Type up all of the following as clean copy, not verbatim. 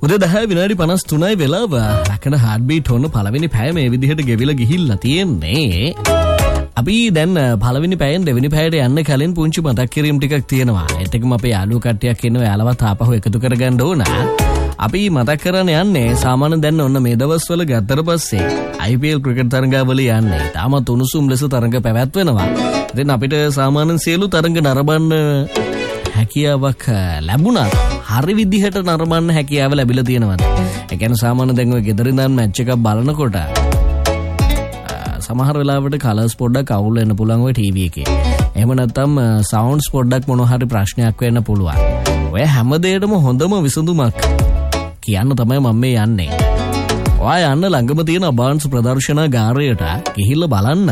උදේ 10 විනාඩි 53යි වෙලාව. ලකන හાર્ට් බීට් ඔන්න පළවෙනි පැය මේ විදිහට ගෙවිලා ගිහිල්ලා තියෙන්නේ. අපි දැන් පළවෙනි පැයෙන් දෙවෙනි පැයට යන්න කලින් පුංචි මතක් කිරීම ටිකක් තියෙනවා. ඒත් එකම අපේ යාළුවෝ කට්ටියක් ඉන්නවා. යාළුවත් ආපහු එකතු කරගන්න ඕන. අපි මතක් කරන්න යන්නේ සාමාන්‍යයෙන් දැන් ඔන්න මේ දවස්වල ගත්තට පස්සේ IPL ක්‍රිකට් තරඟාවලිය යන්නේ. තාමත් උණුසුම් ලෙස තරඟ පැවැත්වෙනවා. ඉතින් අපිට සාමාන්‍යයෙන් සියලු තරඟ නරඹන්න හැකියාවක් ලැබුණත් හරි විදිහට නරඹන්න හැකියාව ලැබිලා තියෙනවද? ඒ කියන්නේ සාමාන්‍යයෙන් දැන් ඔය ගෙදර ඉඳන් මැච් එකක් බලනකොට සමහර වෙලාවට කලර්ස් පොඩ්ඩක් අවුල් වෙන්න පුළුවන් ඔය ටීවී එකේ. එහෙම නැත්නම් සවුන්ඩ්ස් පොඩ්ඩක් මොන හරි ප්‍රශ්නයක් වෙන්න පුළුවන්. ඔය හැම දෙයකටම හොඳම විසඳුමක් කියන්න තමයි මම මේ යන්නේ. ඔයා යන්න ළඟම තියෙන අබාන්ස් ප්‍රදර්ශනාගාරයට ගිහිල්ලා බලන්න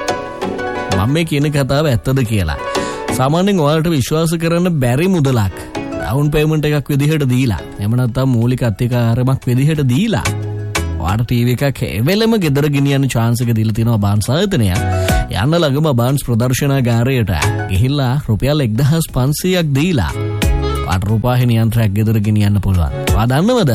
මම මේ කියන කතාව ඇත්තද කියලා. සාමාන්‍යයෙන් ඔයාලට විශ්වාස කරන්න බැරි මුදලක් ඩවුන් පේමන්ට් එකක් විදිහට දීලා එහෙම නැත්නම් මූලික අත්‍යකාරමක් විදිහට දීලා ඔයාලට ටීවී එකක් එවෙලෙම ගෙදර ගෙනියන්න chance එක දීලා තියෙනවා බාන්ස් ආයතනය. යන්න ළඟම බාන්ස් ප්‍රදර්ශනාගාරයට ගිහිල්ලා රුපියල් 1500ක් දීලා ඔයාලට රූපවාහිනී යන්ත්‍රයක් ගෙදර ගෙනියන්න පුළුවන්. ඔයා දන්නවද?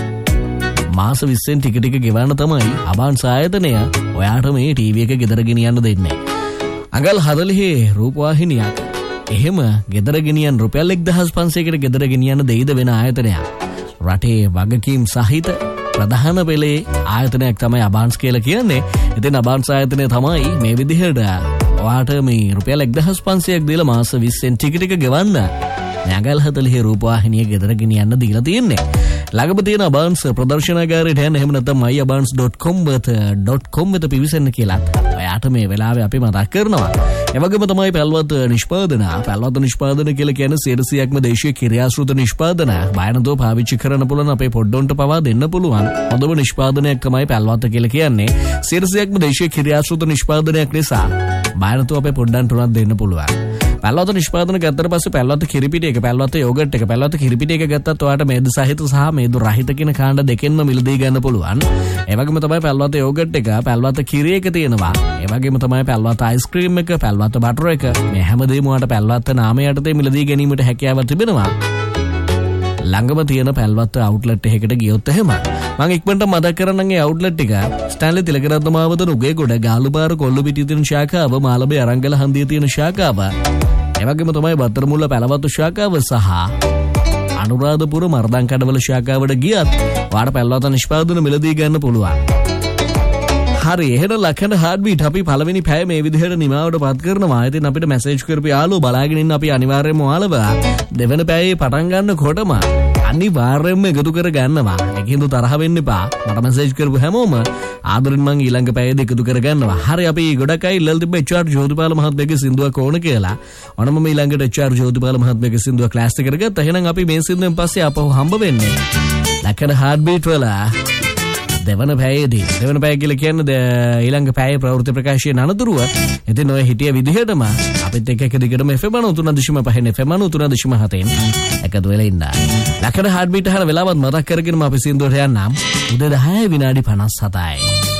මාස 20න් ටික ටික ගෙවන්න තමයි අබාන්ස් ආයතනය ඔයාට මේ ටීවී එක ගෙදර ගෙනියන්න දෙන්නේ. අඟල් 40 රූපවාහිනියක් එහෙම ගෙදර ගෙනියන්න රුපියල් 1500කට ගෙදර ගෙනියන්න දෙයිද වෙන ආයතනයක්. රටේ වගකීම් සහිත ප්‍රධාන පෙළේ ආයතනයක් තමයි අබාන්ස් කියලා කියන්නේ. ඉතින් අබාන්ස් ආයතනය තමයි මේ විදිහට ඔයාට මේ රුපියල් 1500ක් දීලා මාස 20න් ටික ටික ගෙවන්න අඟල් 40 රූපවාහිනිය ගෙදර ගෙනියන්න දීලා තියෙන්නේ. ළඟම තියෙන අබාන්ස් ප්‍රදර්ශනාගාරයට යන්න එහෙම නැත්නම් myabans.com වෙත පිවිසෙන්න කියලා ඔයාට මේ වෙලාවේ අපි මතක් කරනවා. ඒ වගේම තමයි පැල්වත් නිෂ්පාදන. පැල්වත් නිෂ්පාදන කියලා කියන්නේ 100%ක්ම දේශීය කිරියාශෘත නිෂ්පාදන. බයනතෝ පාවිච්චි කරන්න පුළුවන් අපේ පොඩ්ඩොන්ට පවා දෙන්න පුළුවන්. හොඳම නිෂ්පාදනයක් තමයි පැල්වත් කියලා කියන්නේ. 100%ක්ම දේශීය කිරියාශෘත නිෂ්පාදනයක් නිසා බයනතෝ අපේ පොඩ්ඩන්ට උනත් දෙන්න පුළුවන්. පැල්වත් නිෂ්පාදන ගත්තට පස්සේ පැල්වත් කිරිපිටි එක, පැල්වත් යෝගට් එක, පැල්වත් කිරිපිටි එක ගත්තත් ඔයාට මේදු සහිත සහ මේදු රහිත කියන කාණ්ඩ දෙකෙන්ම මිලදී ගන්න පුළුවන්. ඒ වගේම තමයි පැල්වත් යෝගට් එක, පැල්වත් කිරි එක තියෙනවා. ඒ වගේම තමයි පැල්වත් අයිස්ක්‍රීම් එක, පැල්වත් බටර් එක. මේ හැමදේම ඔයාට පැල්වත් නාමය යටතේ මිලදී ගැනීමට හැකියාවක් තිබෙනවා. ළඟම තියෙන පැල්වත් අවුට්ලට් එකකට ගියොත් එහෙම මම ඉක්මනට මතක් කරන්නම් ඒ අවුට්ලට් එක ස්ටැන්ලි තිලකරත්න මාවත නුගේගොඩ ගාලුපාර කොල්ලුපිටිය තියෙන ශාඛාව, මාළඹේ අරංගල හන්දිය තියෙන ශාඛාව, ඒ වගේම තමයි බත්තරමුල්ල පැලවත්තු ශාඛාව සහ අනුරාධපුර මර්දංකඩවල ශාඛාවට ගියත් ඔයාලට පැල්වත් නිෂ්පාදන මිලදී ගන්න පුළුවන්. හරි, එහෙනම් ලකන හાર્ට් බීට් අපි පළවෙනි පැය මේ විදිහට නිමාවට පත් කරනවා. ඉතින් අපිට මැසේජ් කරපු යාළුවෝ බලාගෙන ඉන්න අපි අනිවාර්යයෙන්ම ඔයාලව දෙවන පැයේ පටන් ගන්නකොටම අනිවාර්යයෙන්ම එකතු කර ගන්නවා. ඒකින්ද තරහ වෙන්න එපා. මට මැසේජ් කරපු හැමෝම ආදරෙන් මං ඊළඟ පැයේදී එකතු කර ගන්නවා. හරි, අපි ගොඩක් අය ඉල්ලලා තිබ්බ HR ජෝතිපාල මහත්මයාගේ සින්දුවක් ඕන කියලා. ඔන්න මම ඊළඟට HR ජෝතිපාල මහත්මයාගේ සින්දුව ක්ලාස් එකකට ගත්තා. එහෙනම් අපි මේ සින්දුවෙන් පස්සේ ආපහු හම්බ වෙන්නේ ලකන හાર્ට් බීට් වල දෙවන පැයේදී. දෙවන පැය කියලා කියන්නේ ඊළඟ පැයේ ප්‍රවෘත්ති ප්‍රකාශයේ අනතුරුව. ඉතින් ඔය හිටිය විදිහටම අපිත් එක්ක එක දිගටම FM 93.5 FM 93.7 එකතු වෙලා ඉන්න. ලකන හાર્ට් බීට් අහන වෙලාවත් මතක් කරගෙනම අපි සින්දුවට යන්නම්. උදේ 10 විනාඩි 57යි.